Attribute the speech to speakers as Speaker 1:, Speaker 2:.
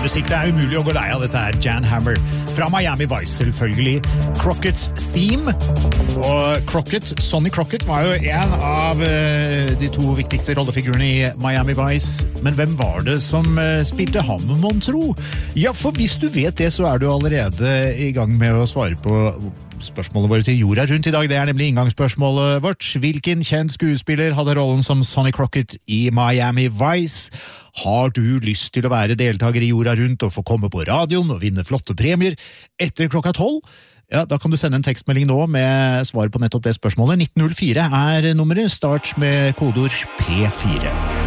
Speaker 1: musikk, det umulig å gå lei av dette her. Jan Hammer fra Miami Vice, selvfølgelig. Crockett's Theme. Og Crockett, Sonny Crockett, var jo en av de to viktigste rollefigurene i Miami Vice. Men hvem var det som spilte ham, mon tro? Ja, for hvis du vet det, så du allerede i gang med å svare på spørsmålet vårt til jorda rundt i dag. Det nemlig inngangsspørsmålet vårt. Hvilken kjent skuespiller hadde rollen som Sonny Crockett i Miami Vice? Har du lyst til å være deltaker i jorda rundt og få komme på radioen og vinne flotte premier etter 12:00? Ja, da kan du sende en tekstmelding nå med svar på nettopp det spørsmålet. 1904 nummeret. Start med kodeord P4.